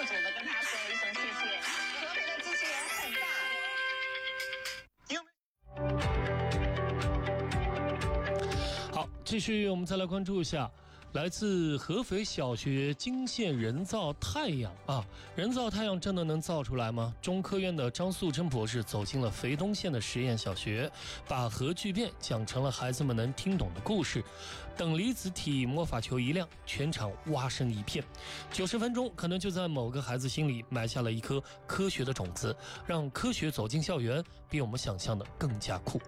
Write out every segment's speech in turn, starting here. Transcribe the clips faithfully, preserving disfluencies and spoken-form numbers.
主的跟他说一声谢谢。合肥的机器人很大。 好，继续我们再来关注一下来自合肥小学惊现人造太阳啊！人造太阳真的能造出来吗？中科院的张素贞博士走进了肥东县的实验小学，把核聚变讲成了孩子们能听懂的故事。等离子体魔法球一亮，全场蛙声一片。九十分钟可能就在某个孩子心里埋下了一颗科学的种子，让科学走进校园，比我们想象的更加酷。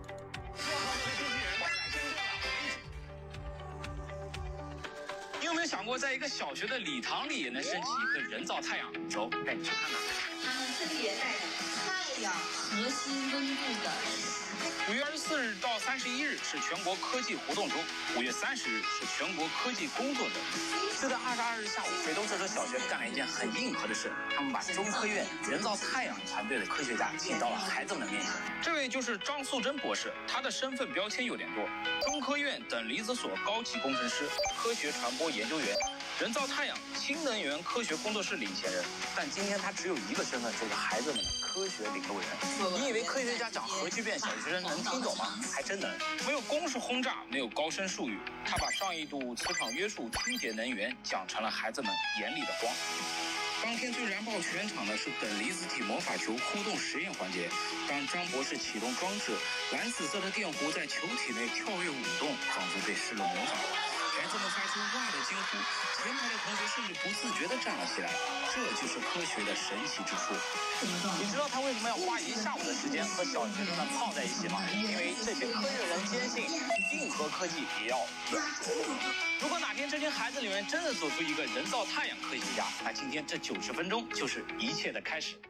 想过在一个小学的礼堂里也能升起一个人造太阳？走，带你去看看。 他们分别带着太阳核心温度的五月二十四日到三十一日是全国科技活动周，五月三十日是全国科技工作周。就在二十二日下午，肥东这所小学干了一件很硬核的事，他们把中科院人造太阳团队的科学家请到了孩子们的面前。这位就是张素贞博士，他的身份标签有点多：中科院等离子所高级工程师、科学传播研究员、人造太阳新能源科学工作室领衔人。但今天他只有一个身份，就是孩子们的科学领路人。你以为科学家讲核聚变，小学生能听懂吗？还真能。没有公式轰炸，没有高深术语，他把上一度磁场约束清洁能源讲成了孩子们眼里的光。当天最燃爆全场的是等离子体魔法球互动实验环节。当张博士启动装置，蓝紫色的电弧在球体内跳跃舞动，仿佛被施了魔法。孩子们发出哇的惊呼，前排的同学甚至不自觉地站了起来。这就是科学的神奇之处。你知道他为什么要花一下午的时间和小学生们泡在一起吗？因为这些科学人坚信，硬核科技也要软着陆。如果哪天这群孩子里面真的走出一个人造太阳科学家，那今天这九十分钟就是一切的开始。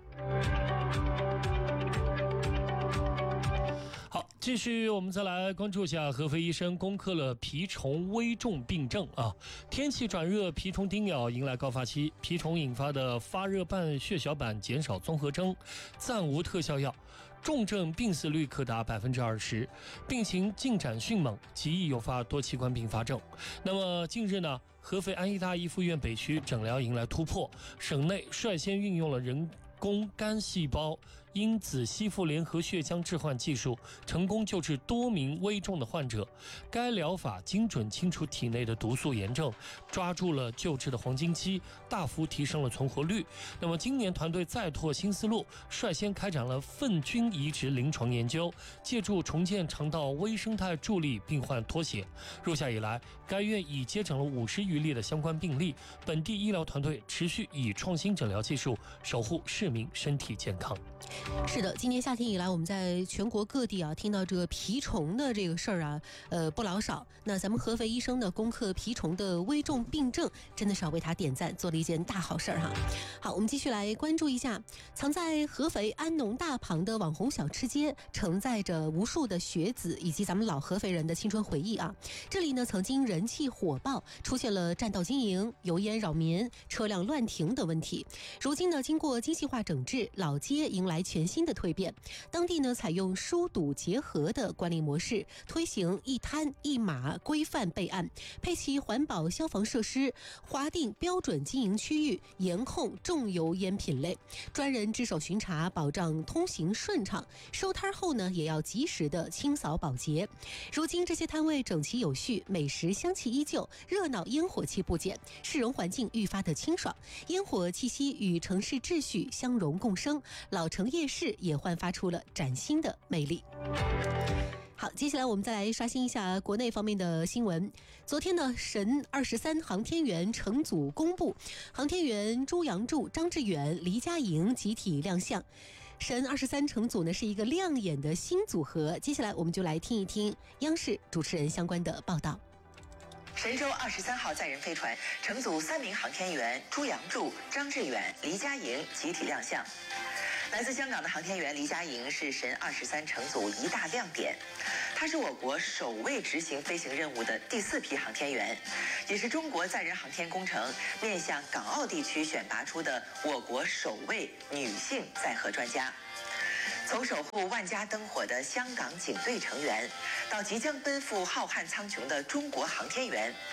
好，继续我们再来关注一下合肥医生攻克了蜱虫危重病症啊！天气转热，蜱虫叮咬迎来高发期，蜱虫引发的发热伴血小板减少综合征暂无特效药，重症病死率可达百分之二十，病情进展迅猛，极易诱发多器官并发症。那么近日呢，合肥安医大一附院北区诊疗迎来突破，省内率先运用了人工肝细胞因子吸附联合血浆置换技术，成功救治多名危重的患者。该疗法精准清除体内的毒素炎症，抓住了救治的黄金期，大幅提升了存活率。那么今年团队再拓新思路，率先开展了粪菌移植临床研究，借助重建肠道微生态助力病患脱血。入夏以来，该院已接诊了五十余例的相关病例，本地医疗团队持续以创新诊疗技术守护市民身体健康。 是的，今年夏天以来，我们在全国各地啊听到这个蜱虫的这个事儿啊，呃不老少。那咱们合肥医生呢，攻克蜱虫的危重病症，真的是要为他点赞，做了一件大好事儿哈。好，我们继续来关注一下，藏在合肥安农大旁的网红小吃街，承载着无数的学子以及咱们老合肥人的青春回忆啊。这里呢，曾经人气火爆，出现了占道经营、油烟扰民、车辆乱停等问题。如今呢，经过精细化整治，老街迎来全新的蜕变。当地呢，采用疏堵结合的管理模式，推行一摊一码规范备案，配齐环保消防设施，划定标准经营区域，严控重油烟品类，专人值守巡查，保障通行顺畅。收摊后呢，也要及时的清扫保洁。如今这些摊位整齐有序，美食香气依旧，热闹烟火气不减，市容环境愈发的清爽，烟火气息与城市秩序相融共生，老城夜市也焕发出了崭新的魅力。好，接下来我们再来刷新一下国内方面的新闻。昨天呢，神二十三航天员乘组公布，航天员朱杨柱、张志远、黎佳莹集体亮相。神二十三乘组呢是一个亮眼的新组合。接下来我们就来听一听央视主持人相关的报道。 神舟二十三号载人飞船乘组三名航天员朱杨柱、张志远、黎佳莹集体亮相。来自香港的航天员黎佳莹是神二十三乘组一大亮点，她是我国首位执行飞行任务的第四批航天员，也是中国载人航天工程面向港澳地区选拔出的我国首位女性载荷专家。从守护万家灯火的香港警队成员，到即将奔赴浩瀚苍穹的中国航天员，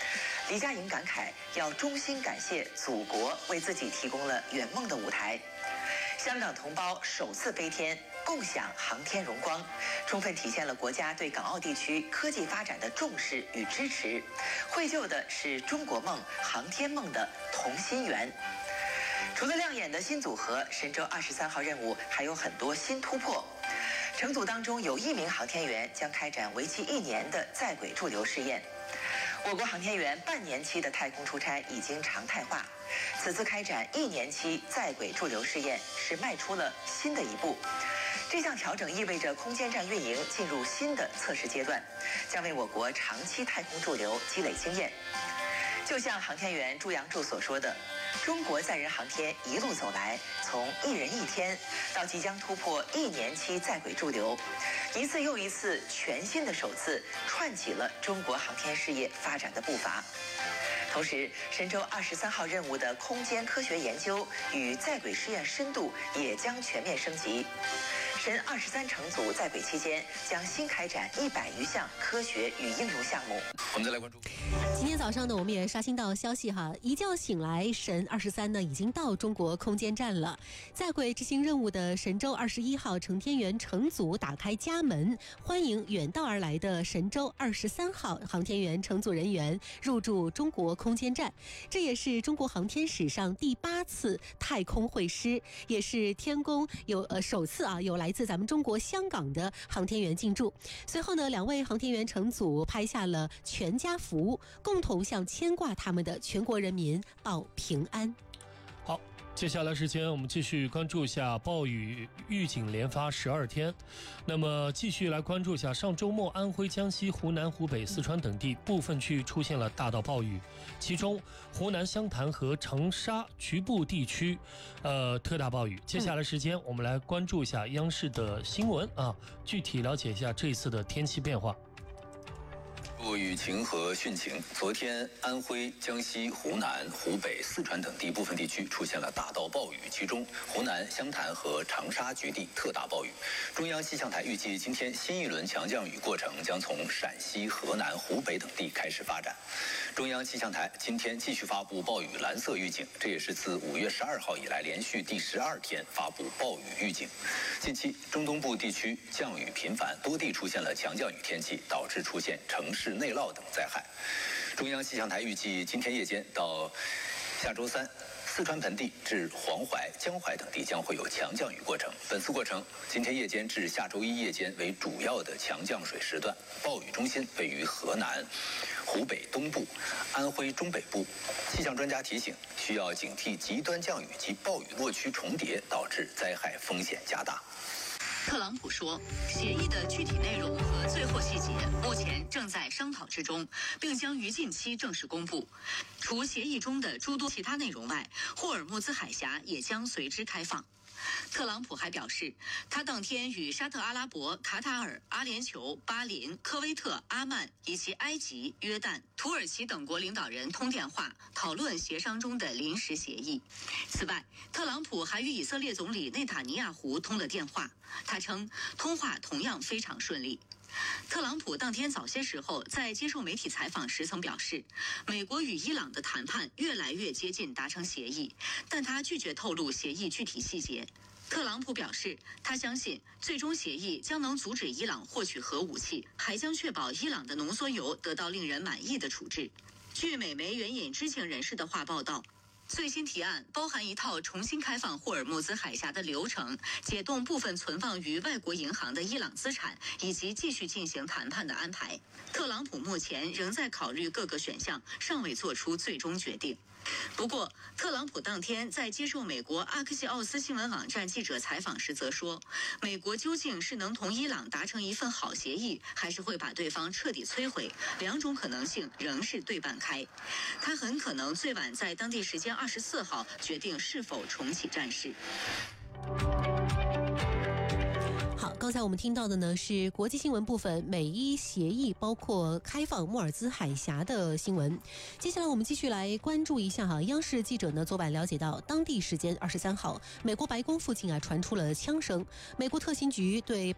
黎佳莹感慨要衷心感谢祖国为自己提供了圆梦的舞台。香港同胞首次飞天，共享航天荣光，充分体现了国家对港澳地区科技发展的重视与支持，绘就的是中国梦、航天梦的同心圆。除了亮眼的新组合，神舟二十三号任务还有很多新突破。乘组当中有一名航天员将开展为期一年的在轨驻留试验。我国航天员半年期的太空出差已经常态化，此次开展一年期在轨驻留试验是迈出了新的一步。这项调整意味着空间站运营进入新的测试阶段，将为我国长期太空驻留积累经验。就像航天员朱杨柱所说的，中国载人航天一路走来，从一人一天到即将突破一年期在轨驻留，一次又一次全新的首次，串起了中国航天事业发展的步伐。同时，神舟二十三号任务的空间科学研究与在轨试验深度也将全面升级。神二十三乘组在轨期间将新开展一百余项科学与应用项目。 我们再来关注。 今天早上呢，我们也刷新到消息哈，一觉醒来，神二十三呢已经到中国空间站了。在轨执行任务的神舟二十一号乘天员乘组打开家门，欢迎远道而来的神舟二十三号航天员乘组人员入驻中国空间站。这也是中国航天史上第八次太空会师，也是天宫有呃首次啊有来自咱们中国香港的航天员进驻。随后呢，两位航天员乘组拍下了全家福，共同向牵挂他们的全国人民报平安。 好，接下来时间我们继续关注一下暴雨预警连发十二天。那么继续来关注一下，上周末安徽、江西、湖南、湖北、四川等地部分区域出现了大到暴雨，其中湖南湘潭和长沙局部地区呃特大暴雨。接下来时间我们来关注一下央视的新闻啊，具体了解一下这一次的天气变化。 雨情和汛情，昨天安徽、江西、湖南、湖北、四川等地部分地区出现了大到暴雨，其中湖南湘潭和长沙局地特大暴雨。中央气象台预计，今天新一轮强降雨过程将从陕西、河南、湖北等地开始发展。中央气象台今天继续发布暴雨蓝色预警，这也是自五月十二号以来连续第十二天发布暴雨预警。近期中东部地区降雨频繁，多地出现了强降雨天气，导致出现城市内涝等灾害。中央气象台预计，今天夜间到下周三，四川盆地至黄淮、江淮等地将会有强降雨过程。本次过程，今天夜间至下周一夜间为主要的强降水时段，暴雨中心位于河南、湖北东部、安徽中北部。气象专家提醒，需要警惕极端降雨及暴雨落区重叠，导致灾害风险加大。 特朗普说，协议的具体内容和最后细节目前正在商讨之中，并将于近期正式公布。除协议中的诸多其他内容外，霍尔木兹海峡也将随之开放。特朗普还表示，他当天与沙特阿拉伯、卡塔尔、阿联酋、巴林、科威特、阿曼以及埃及、约旦、土耳其等国领导人通电话，讨论协商中的临时协议。此外，特朗普还与以色列总理内塔尼亚胡通了电话，他称通话同样非常顺利。特朗普当天早些时候在接受媒体采访时曾表示，美国与伊朗的谈判越来越接近达成协议，但他拒绝透露协议具体细节。特朗普表示，他相信最终协议将能阻止伊朗获取核武器，还将确保伊朗的浓缩铀得到令人满意的处置。据美媒援引知情人士的话报道，最新提案包含一套重新开放霍尔木兹海峡的流程，解冻部分存放于外国银行的伊朗资产，以及继续进行谈判的安排。特朗普目前仍在考虑各个选项，尚未做出最终决定。不过，特朗普当天在接受美国阿克西奥斯新闻网站记者采访时则说，美国究竟是能同伊朗达成一份好协议，还是会把对方彻底摧毁，两种可能性仍是对半开。他很可能最晚在当地时间二十四号决定是否重启战事。 好，刚才我们听到的呢是国际新闻部分美伊协议包括开放莫尔兹海峡的新闻。接下来我们继续来关注一下哈，央视记者呢昨晚了解到，当地时间二十三号，美国白宫附近啊传出了枪声，美国特勤局对